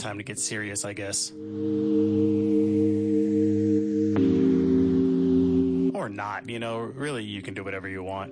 time to get serious, I guess. Or not, really, you can do whatever you want.